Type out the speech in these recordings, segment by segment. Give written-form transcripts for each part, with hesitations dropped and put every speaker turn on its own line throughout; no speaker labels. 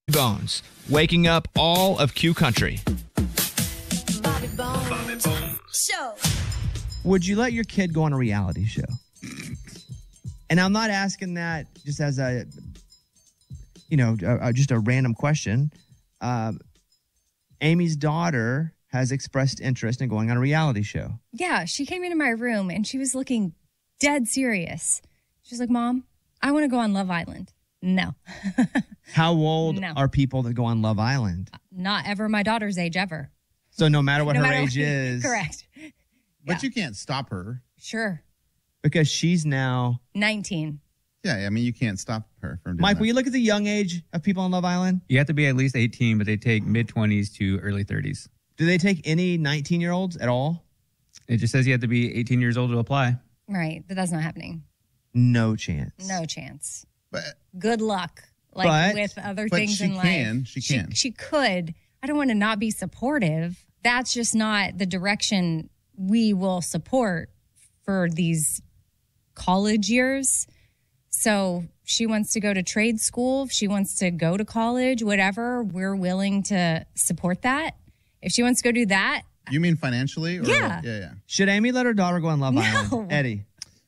Bones, waking up all of Q Country.
Bobby Bones Show.
Would you let your kid go on a reality show? And I'm not asking that just as a, just a random question. Amy's daughter has expressed interest in going on a reality show.
Yeah, she came into my room and she was looking dead serious. She's like, Mom, I want to go on Love Island. No.
How old are people that go on Love Island?
Not ever my daughter's age ever.
So no matter what her age is.
Correct.
But you can't stop her.
Sure.
Because she's now
19.
Yeah, I mean, you can't stop her from doing
Mike,
that.
will you look at the young age of people on Love Island?
You have to be at least 18, but they take mid-20s to early 30s.
Do they take any 19-year-olds at all?
It just says you have to be 18 years old to apply.
Right. But that's not happening.
No chance.
No chance.
But
good luck. With other things in life.
She can.
She could. I don't want to not be supportive. That's just not the direction we will support for these college years. So she wants to go to trade school. If she wants to go to college, whatever, we're willing to support that. If she wants to go do that.
You mean financially? Or
Yeah.
Should Amy let her daughter go on Love Island? Eddie.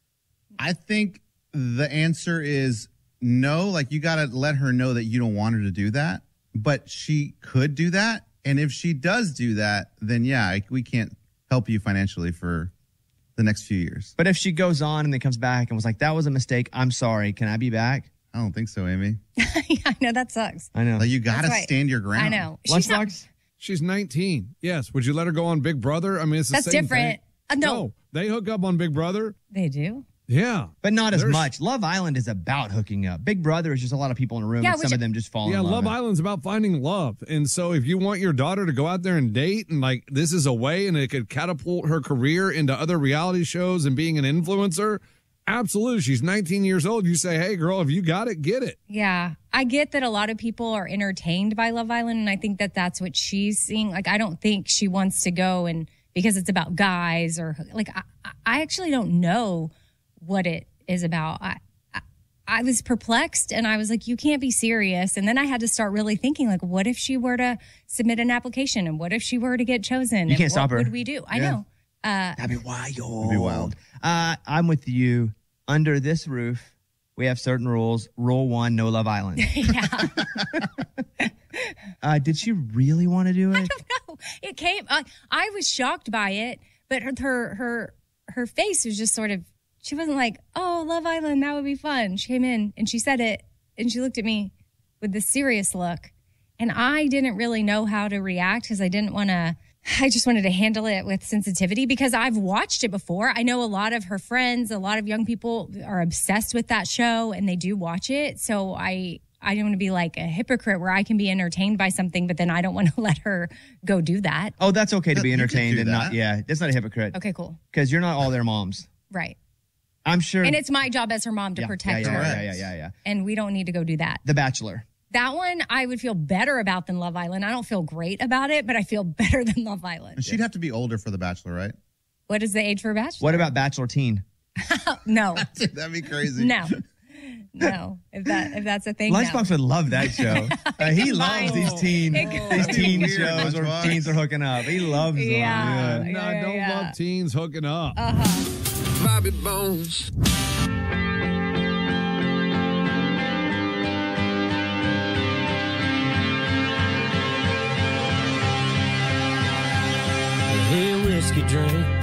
I think the answer is no. Like, you got to let her know that you don't want her to do that. But she could do that. And if she does do that, then we can't help you financially for the next few years.
But if she goes on and then comes back and was like, that was a mistake, I'm sorry, can I be back?
I don't think so, Amy.
Yeah, I know, that sucks.
I know.
Like, you got to stand your ground.
I know.
She's 19. Yes. Would you let her go on Big Brother? I mean, it's the
That's
same
different.
thing.
No.
They hook up on Big Brother.
They do?
Yeah.
But not as much. Love Island is about hooking up. Big Brother is just a lot of people in a room and some of them just fall in love.
Yeah, Love Island's about finding love. And so if you want your daughter to go out there and date and like this is a way and it could catapult her career into other reality shows and being an influencer, absolutely. She's 19 years old. You say, hey, girl, if you got it, get it.
Yeah. I get that a lot of people are entertained by Love Island, and I think that that's what she's seeing. Like, I don't think she wants to go and because it's about guys or like, I actually don't know what it is about. I was perplexed and I was like, you can't be serious. And then I had to start really thinking, like, what if she were to submit an application and what if she were to get chosen?
You can't stop her.
What would we do? I know.
That'd be wild. I'm with you. Under this roof, we have certain rules. Rule 1, no Love Island.
Yeah.
Did she really want to do it?
I don't know. It came. I was shocked by it, but her face was just sort of. She wasn't like, oh, Love Island, that would be fun. She came in and she said it and she looked at me with this serious look. And I didn't really know how to react because I just wanted to handle it with sensitivity because I've watched it before. I know a lot of her friends, a lot of young people are obsessed with that show and they do watch it. So I don't want to be like a hypocrite where I can be entertained by something, but then I don't want to let her go do that.
Oh, that's okay to be
You can
entertained
do
and
that.
not, that's not a hypocrite.
Okay, cool.
Because you're not all their moms.
Right.
I'm sure.
And it's my job as her mom to protect her.
Yeah.
And we don't need to go do that.
The Bachelor.
That one I would feel better about than Love Island. I don't feel great about it, but I feel better than Love Island.
And she'd have to be older for The Bachelor, right?
What is the age for Bachelor?
What about Bachelor Teen?
No.
That'd be crazy.
No. If that's a thing.
Lunchbox would love that show. He loves these teen shows where
Lunchbox.
teens are hooking up. He loves them.
Yeah.
No, I don't love teens hooking up.
Bobby Bones.
Hey, whiskey drink,